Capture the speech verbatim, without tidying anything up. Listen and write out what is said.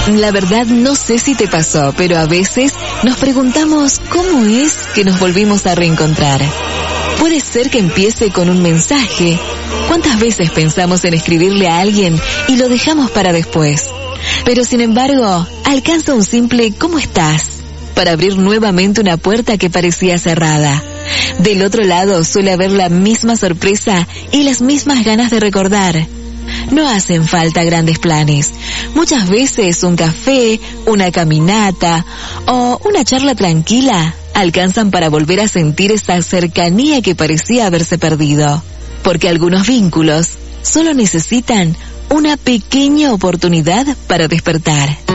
La verdad no sé si te pasó, pero a veces nos preguntamos cómo es que nos volvimos a reencontrar. Puede ser que empiece con un mensaje. ¿Cuántas veces pensamos en escribirle a alguien y lo dejamos para después? Pero sin embargo, alcanza un simple ¿cómo estás? Para abrir nuevamente una puerta que parecía cerrada. Del otro lado suele haber la misma sorpresa y las mismas ganas de recordar. No hacen falta grandes planes. Muchas veces un café, una caminata o una charla tranquila alcanzan para volver a sentir esa cercanía que parecía haberse perdido. Porque algunos vínculos solo necesitan una pequeña oportunidad para despertar.